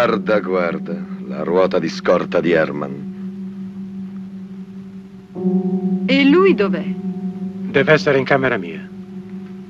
Guarda, guarda, la ruota di scorta di Herman. E lui dov'è? Deve essere in camera mia.